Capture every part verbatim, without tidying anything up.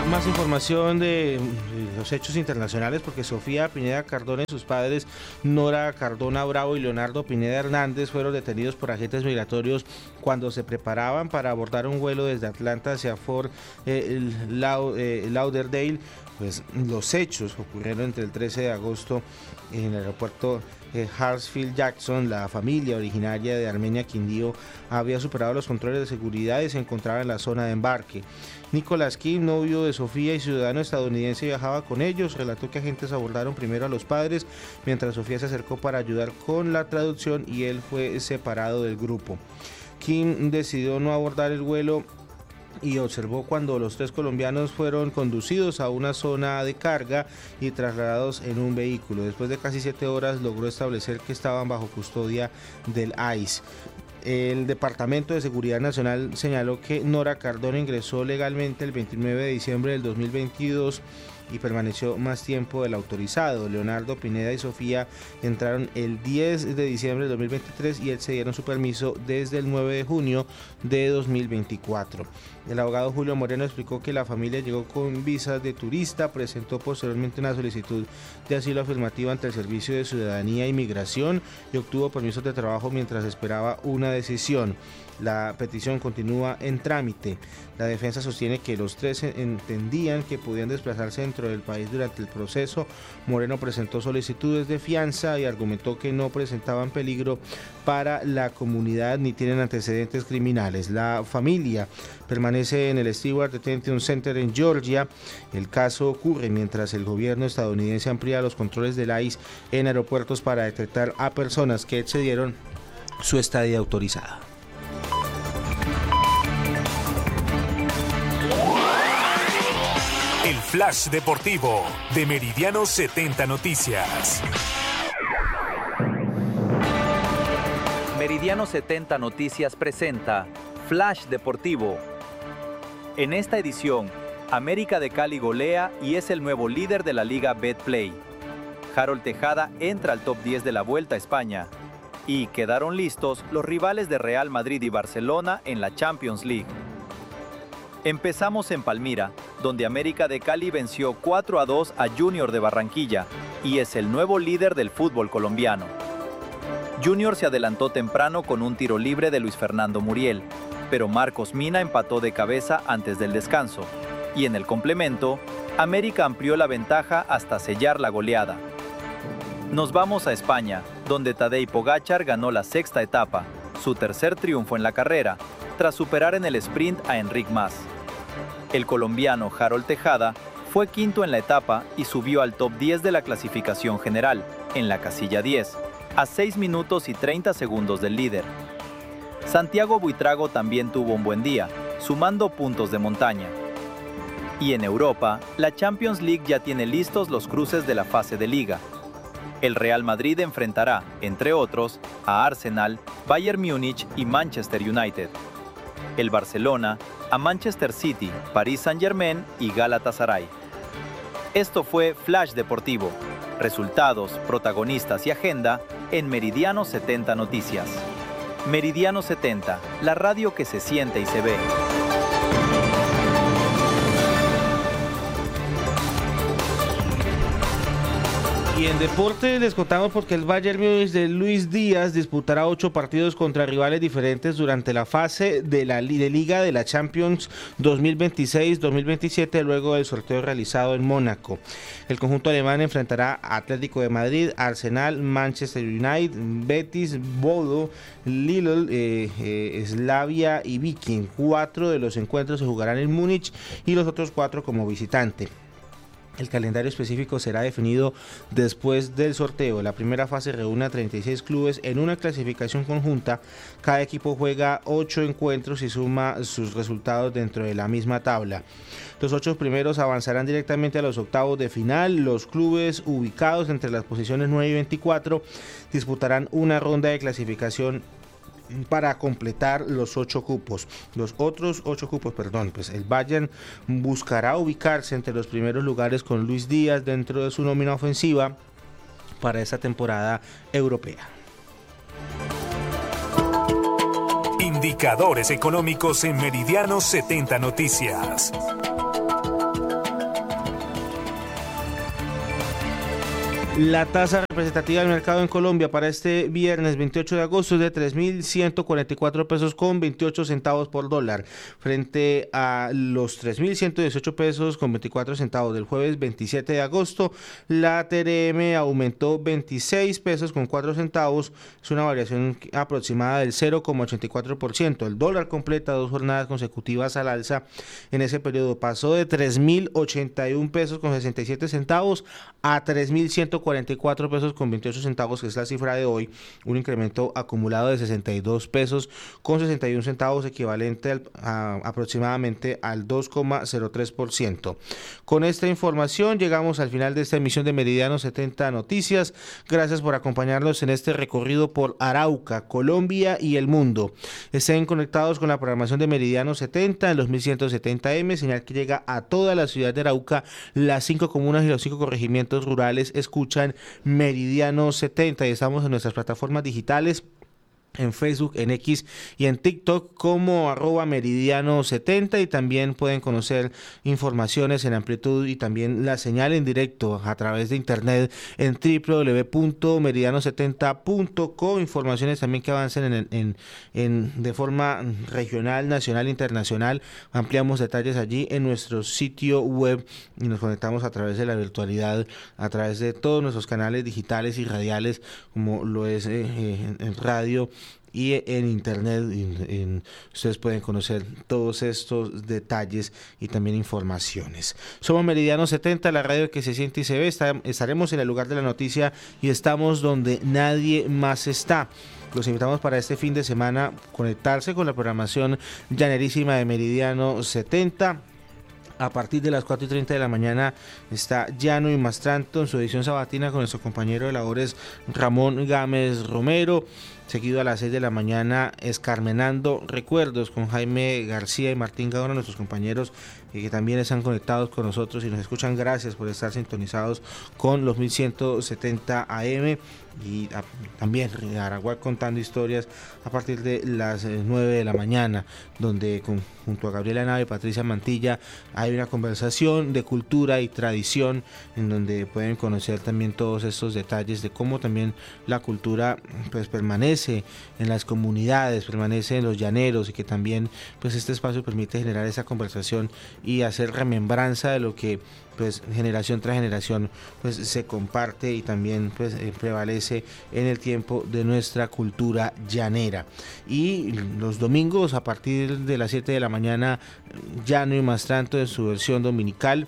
Más información de los hechos internacionales, porque Sofía Pineda Cardona y sus padres Nora Cardona Bravo y Leonardo Pineda Hernández fueron detenidos por agentes migratorios cuando se preparaban para abordar un vuelo desde Atlanta hacia Fort eh, eh, Lauderdale. Pues los hechos ocurrieron entre el trece de agosto en el aeropuerto eh, Hartsfield Jackson. La familia originaria de Armenia Quindío había superado los controles de seguridad y se encontraba en la zona de embarque. Nicolás Kim, novio de Sofía y ciudadano estadounidense, viajaba con ellos. Relató que agentes abordaron primero a los padres, mientras Sofía se acercó para ayudar con la traducción y él fue separado del grupo. Kim decidió no abordar el vuelo y observó cuando los tres colombianos fueron conducidos a una zona de carga y trasladados en un vehículo. Después de casi siete horas logró establecer que estaban bajo custodia del I C E. El Departamento de Seguridad Nacional señaló que Nora Cardona ingresó legalmente el veintinueve de diciembre del dos mil veintidós y permaneció más tiempo del autorizado. Leonardo Pineda y Sofía entraron el diez de diciembre del dos mil veintitrés y excedieron su permiso desde el nueve de junio de dos mil veinticuatro. El abogado Julio Moreno explicó que la familia llegó con visas de turista, presentó posteriormente una solicitud de asilo afirmativa ante el Servicio de Ciudadanía e Inmigración y obtuvo permisos de trabajo mientras esperaba una decisión. La petición continúa en trámite. La defensa sostiene que los tres entendían que podían desplazarse dentro del país durante el proceso. Moreno presentó solicitudes de fianza y argumentó que no presentaban peligro para la comunidad ni tienen antecedentes criminales. La familia permanece en el Stewart Detention Center en Georgia. El caso ocurre mientras el gobierno estadounidense amplía los controles del I C E en aeropuertos para detectar a personas que excedieron su estadía autorizada. El Flash Deportivo de Meridiano setenta Noticias. Meridiano setenta Noticias presenta Flash Deportivo. En esta edición, América de Cali golea y es el nuevo líder de la Liga Betplay. Harold Tejada entra al top diez de la Vuelta a España. Y quedaron listos los rivales de Real Madrid y Barcelona en la Champions League. Empezamos en Palmira, donde América de Cali venció cuatro a dos a Junior de Barranquilla y es el nuevo líder del fútbol colombiano. Junior se adelantó temprano con un tiro libre de Luis Fernando Muriel, pero Marcos Mina empató de cabeza antes del descanso, y en el complemento, América amplió la ventaja hasta sellar la goleada. Nos vamos a España, donde Tadej Pogačar ganó la sexta etapa, su tercer triunfo en la carrera, tras superar en el sprint a Enric Mas. El colombiano Harold Tejada fue quinto en la etapa y subió al top diez de la clasificación general, en la casilla diez, a seis minutos y treinta segundos del líder. Santiago Buitrago también tuvo un buen día, sumando puntos de montaña. Y en Europa, la Champions League ya tiene listos los cruces de la fase de liga. El Real Madrid enfrentará, entre otros, a Arsenal, Bayern Múnich y Manchester United. El Barcelona a Manchester City, París Saint-Germain y Galatasaray. Esto fue Flash Deportivo. Resultados, protagonistas y agenda en Meridiano setenta Noticias. Meridiano setenta, la radio que se siente y se ve. Y en deporte les contamos porque el Bayern Múnich de Luis Díaz disputará ocho partidos contra rivales diferentes durante la fase de la de Liga de la Champions dos mil veintiséis dos mil veintisiete luego del sorteo realizado en Mónaco. El conjunto alemán enfrentará a Atlético de Madrid, Arsenal, Manchester United, Betis, Bodo, Lille, eh, eh, Slavia y Viking. Cuatro de los encuentros se jugarán en Múnich y los otros cuatro como visitante. El calendario específico será definido después del sorteo. La primera fase reúne a treinta y seis clubes en una clasificación conjunta. Cada equipo juega ocho encuentros y suma sus resultados dentro de la misma tabla. Los ocho primeros avanzarán directamente a los octavos de final. Los clubes ubicados entre las posiciones nueve y veinticuatro disputarán una ronda de clasificación para completar los ocho cupos. Los otros ocho cupos, perdón, pues el Bayern buscará ubicarse entre los primeros lugares con Luis Díaz dentro de su nómina ofensiva para esta temporada europea. Indicadores económicos en Meridiano setenta Noticias. La tasa representativa del mercado en Colombia para este viernes veintiocho de agosto es de tres mil ciento cuarenta y cuatro pesos con veintiocho centavos por dólar, frente a los tres mil ciento dieciocho pesos con veinticuatro centavos del jueves veintisiete de agosto. La T R M aumentó veintiséis pesos con cuatro centavos, es una variación aproximada del cero coma ochenta y cuatro por ciento. El dólar completa dos jornadas consecutivas al alza. En ese periodo pasó de tres mil ochenta y un pesos con sesenta y siete centavos a tres mil ciento cuarenta y cuatro pesos con veintiocho centavos, que es la cifra de hoy, un incremento acumulado de sesenta y dos pesos con sesenta y un centavos, equivalente al, a, aproximadamente al dos coma cero tres por ciento. Con esta información llegamos al final de esta emisión de Meridiano setenta Noticias. Gracias por acompañarnos en este recorrido por Arauca, Colombia y el mundo. Estén conectados con la programación de Meridiano setenta en los mil ciento setenta eme, señal que llega a toda la ciudad de Arauca. Las cinco comunas y los cinco corregimientos rurales escuchan Meridiano setenta y estamos en nuestras plataformas digitales, en Facebook, en X y en TikTok como arroba meridiano setenta, y también pueden conocer informaciones en amplitud y también la señal en directo a través de internet en doble u doble u doble u punto meridiano setenta punto co. Informaciones también que avancen en, en, en de forma regional, nacional e internacional. Ampliamos detalles allí en nuestro sitio web y nos conectamos a través de la virtualidad, a través de todos nuestros canales digitales y radiales, como lo es eh, en, en radio y en internet. En, en, ustedes pueden conocer todos estos detalles y también informaciones. Somos Meridiano setenta, la radio que se siente y se ve. Está, estaremos en el lugar de la noticia y estamos donde nadie más está. Los invitamos para este fin de semana conectarse con la programación llanerísima de Meridiano setenta. A partir de las cuatro y treinta de la mañana está Llano y Mastranto en su edición sabatina con nuestro compañero de labores Ramón Gámez Romero. Seguido a las seis de la mañana, Escarmenando Recuerdos con Jaime García y Martín Gaona, nuestros compañeros que también están conectados con nosotros y nos escuchan. Gracias por estar sintonizados con los mil ciento setenta A M y a, también Araguá contando historias a partir de las eh, nueve de la mañana, donde con, junto a Gabriela Nave y Patricia Mantilla hay una conversación de cultura y tradición en donde pueden conocer también todos estos detalles de cómo también la cultura pues permanece en las comunidades, permanece en los llaneros, y que también pues este espacio permite generar esa conversación y hacer remembranza de lo que pues generación tras generación pues se comparte y también pues eh, prevalece en el tiempo de nuestra cultura llanera. Y los domingos a partir de las siete de la mañana, Llano y Mastranto en su versión dominical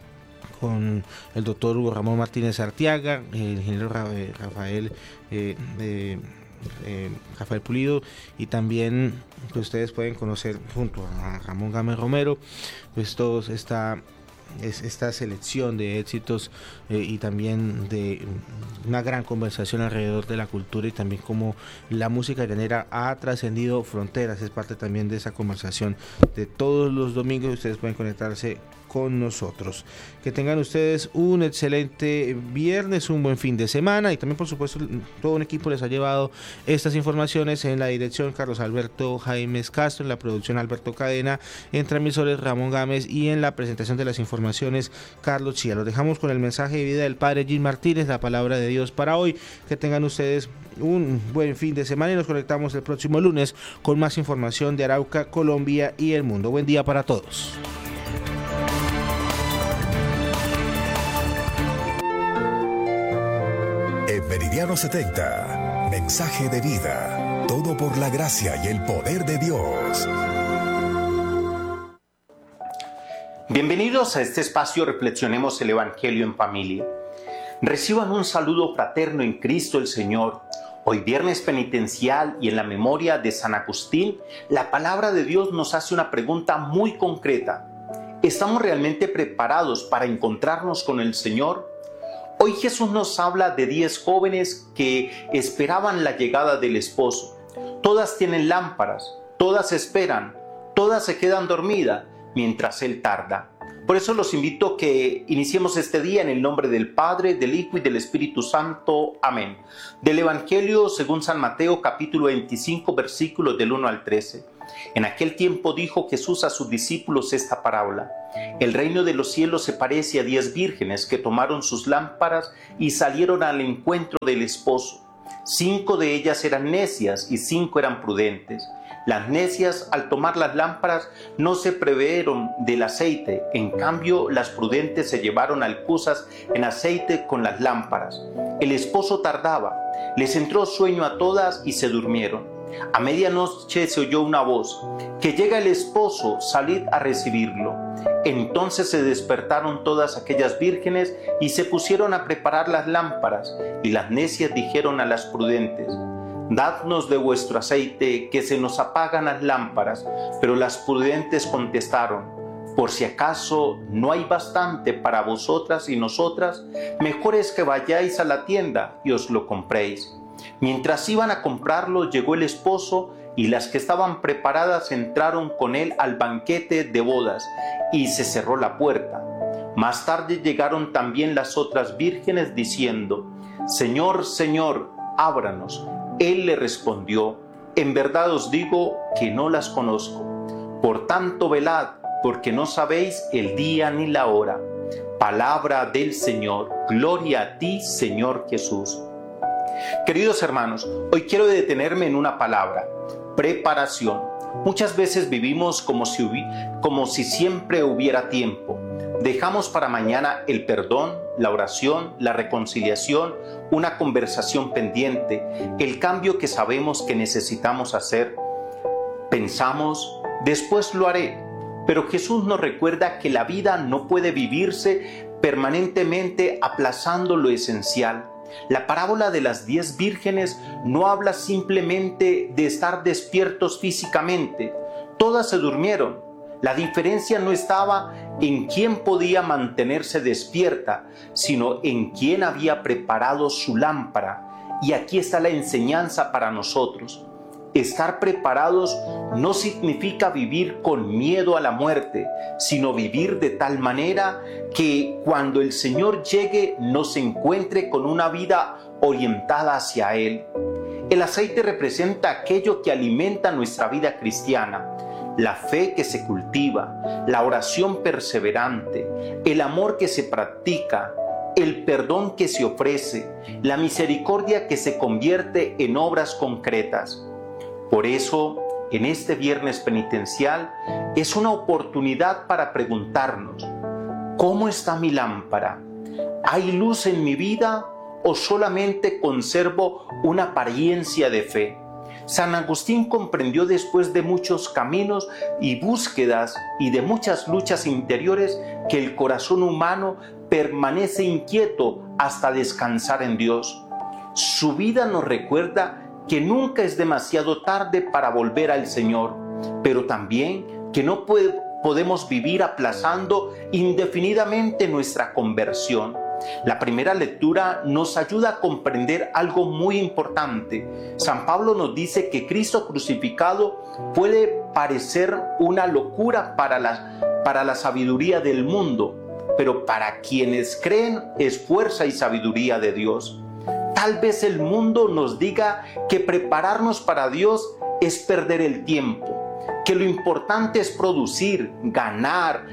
con el doctor Hugo Ramón Martínez Arteaga, el ingeniero Rafael eh, eh, Eh, Rafael Pulido, y también pues, ustedes pueden conocer junto a Ramón Gámez Romero pues todos esta es esta selección de éxitos eh, y también de una gran conversación alrededor de la cultura y también cómo la música llanera ha trascendido fronteras. Es parte también de esa conversación de todos los domingos. Ustedes pueden conectarse con nosotros. Que tengan ustedes un excelente viernes, un buen fin de semana, y también por supuesto todo un equipo les ha llevado estas informaciones. En la dirección Carlos Alberto Jaimes Castro, en la producción Alberto Cadena, en transmisores Ramón Gámez y en la presentación de las informaciones Carlos Chía. Los dejamos con el mensaje de vida del Padre Gil Martínez, la palabra de Dios para hoy. Que tengan ustedes un buen fin de semana y nos conectamos el próximo lunes con más información de Arauca, Colombia y el mundo. Buen día para todos. En Meridiano setenta, mensaje de vida, todo por la gracia y el poder de Dios. Bienvenidos a este espacio Reflexionemos el Evangelio en Familia. Reciban un saludo fraterno en Cristo el Señor. Hoy viernes penitencial y en la memoria de San Agustín, la palabra de Dios nos hace una pregunta muy concreta. ¿Estamos realmente preparados para encontrarnos con el Señor? Hoy Jesús nos habla de diez jóvenes que esperaban la llegada del esposo. Todas tienen lámparas, todas esperan, todas se quedan dormidas mientras Él tarda. Por eso los invito a que iniciemos este día en el nombre del Padre, del Hijo y del Espíritu Santo. Amén. Del Evangelio según San Mateo, capítulo veinticinco, versículos del uno al trece. En aquel tiempo dijo Jesús a sus discípulos esta parábola: el reino de los cielos se parece a diez vírgenes que tomaron sus lámparas y salieron al encuentro del esposo. Cinco de ellas eran necias y cinco eran prudentes. Las necias, al tomar las lámparas, no se proveyeron del aceite. En cambio, las prudentes se llevaron alcuzas en aceite con las lámparas. El esposo tardaba. Les entró sueño a todas y se durmieron. A medianoche se oyó una voz: que llega el esposo, salid a recibirlo. Entonces se despertaron todas aquellas vírgenes y se pusieron a preparar las lámparas. Y las necias dijeron a las prudentes: dadnos de vuestro aceite, que se nos apagan las lámparas. Pero las prudentes contestaron: por si acaso no hay bastante para vosotras y nosotras, mejor es que vayáis a la tienda y os lo compréis. Mientras iban a comprarlo, llegó el esposo, y las que estaban preparadas entraron con él al banquete de bodas, y se cerró la puerta. Más tarde llegaron también las otras vírgenes diciendo: Señor, Señor, ábranos. Él le respondió: en verdad os digo que no las conozco. Por tanto, velad, porque no sabéis el día ni la hora. Palabra del Señor. Gloria a ti, Señor Jesús. Queridos hermanos, hoy quiero detenerme en una palabra: preparación. Muchas veces vivimos como si, como si siempre hubiera tiempo. Dejamos para mañana el perdón, la oración, la reconciliación, una conversación pendiente, el cambio que sabemos que necesitamos hacer. Pensamos: después lo haré. Pero Jesús nos recuerda que la vida no puede vivirse permanentemente aplazando lo esencial. La parábola de las diez vírgenes no habla simplemente de estar despiertos físicamente. Todas se durmieron. La diferencia no estaba en quién podía mantenerse despierta, sino en quién había preparado su lámpara. Y aquí está la enseñanza para nosotros. Estar preparados no significa vivir con miedo a la muerte, sino vivir de tal manera que cuando el Señor llegue nos encuentre con una vida orientada hacia Él. El aceite representa aquello que alimenta nuestra vida cristiana: la fe que se cultiva, la oración perseverante, el amor que se practica, el perdón que se ofrece, la misericordia que se convierte en obras concretas. Por eso, en este viernes penitencial, es una oportunidad para preguntarnos: ¿cómo está mi lámpara? ¿Hay luz en mi vida o solamente conservo una apariencia de fe? San Agustín comprendió, después de muchos caminos y búsquedas y de muchas luchas interiores, que el corazón humano permanece inquieto hasta descansar en Dios. Su vida nos recuerda que nunca es demasiado tarde para volver al Señor, pero también que no puede, podemos vivir aplazando indefinidamente nuestra conversión. La primera lectura nos ayuda a comprender algo muy importante. San Pablo nos dice que Cristo crucificado puede parecer una locura para la, para la sabiduría del mundo, pero para quienes creen es fuerza y sabiduría de Dios. Tal vez el mundo nos diga que prepararnos para Dios es perder el tiempo, que lo importante es producir, ganar,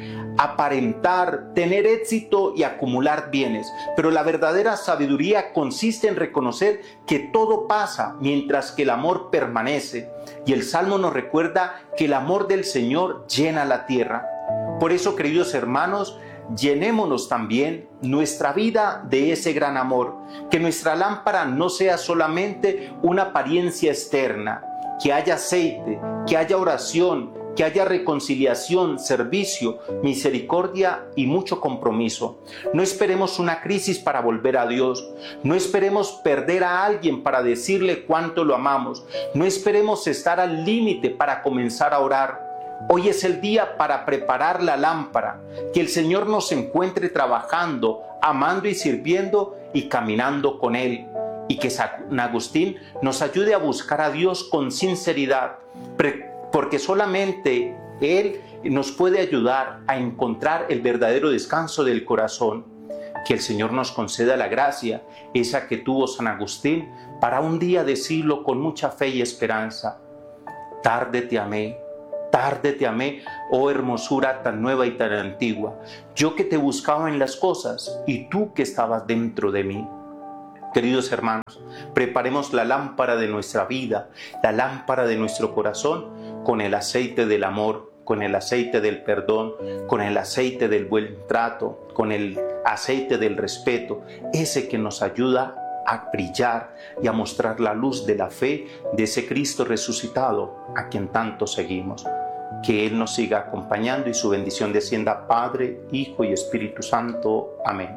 aparentar, tener éxito y acumular bienes. Pero la verdadera sabiduría consiste en reconocer que todo pasa mientras que el amor permanece. Y el Salmo nos recuerda que el amor del Señor llena la tierra. Por eso, queridos hermanos, llenémonos también nuestra vida de ese gran amor, que nuestra lámpara no sea solamente una apariencia externa, que haya aceite, que haya oración, que haya reconciliación, servicio, misericordia y mucho compromiso. No esperemos una crisis para volver a Dios, no esperemos perder a alguien para decirle cuánto lo amamos, no esperemos estar al límite para comenzar a orar. Hoy es el día para preparar la lámpara, que el Señor nos encuentre trabajando, amando y sirviendo y caminando con Él. Y que San Agustín nos ayude a buscar a Dios con sinceridad, porque solamente Él nos puede ayudar a encontrar el verdadero descanso del corazón. Que el Señor nos conceda la gracia, esa que tuvo San Agustín, para un día decirlo con mucha fe y esperanza: tarde te amé, tarde te amé, oh hermosura tan nueva y tan antigua. Yo que te buscaba en las cosas y tú que estabas dentro de mí. Queridos hermanos, preparemos la lámpara de nuestra vida, la lámpara de nuestro corazón, con el aceite del amor, con el aceite del perdón, con el aceite del buen trato, con el aceite del respeto, ese que nos ayuda a brillar y a mostrar la luz de la fe de ese Cristo resucitado a quien tanto seguimos. Que Él nos siga acompañando y su bendición descienda Padre, Hijo y Espíritu Santo. Amén.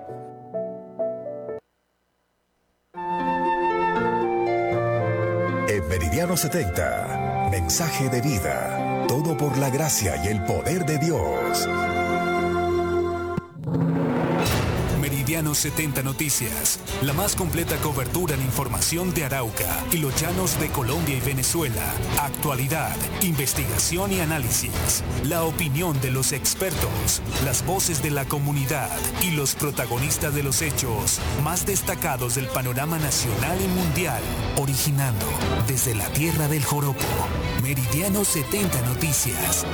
En Meridiano setenta, mensaje de vida, todo por la gracia y el poder de Dios. Meridiano setenta Noticias, la más completa cobertura en información de Arauca y los llanos de Colombia y Venezuela, actualidad, investigación y análisis, la opinión de los expertos, las voces de la comunidad y los protagonistas de los hechos más destacados del panorama nacional y mundial, originando desde la tierra del joropo. Meridiano setenta Noticias.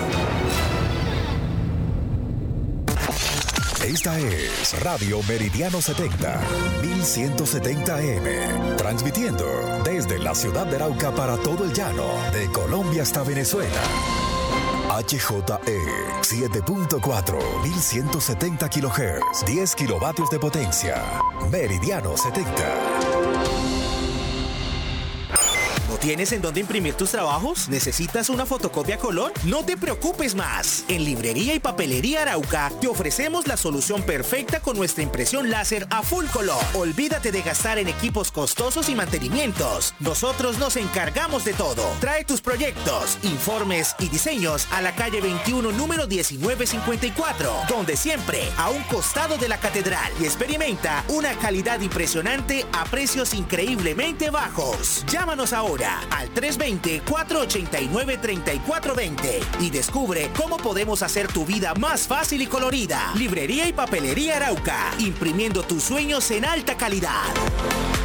Esta es Radio Meridiano setenta, mil ciento setenta A M, transmitiendo desde la ciudad de Arauca para todo el llano, de Colombia hasta Venezuela. H J E siete punto cuatro, mil ciento setenta kilohertz, diez kilovatios de potencia. Meridiano setenta. ¿Tienes en dónde imprimir tus trabajos? ¿Necesitas una fotocopia a color? No te preocupes más. En Librería y Papelería Arauca te ofrecemos la solución perfecta con nuestra impresión láser a full color. Olvídate de gastar en equipos costosos y mantenimientos. Nosotros nos encargamos de todo. Trae tus proyectos, informes y diseños a la calle veintiuno, número diecinueve cincuenta y cuatro, donde siempre a un costado de la catedral, y experimenta una calidad impresionante a precios increíblemente bajos. Llámanos ahora al tres dos cero, cuatro ocho nueve, tres cuatro dos cero y descubre cómo podemos hacer tu vida más fácil y colorida. Librería y Papelería Arauca, imprimiendo tus sueños en alta calidad.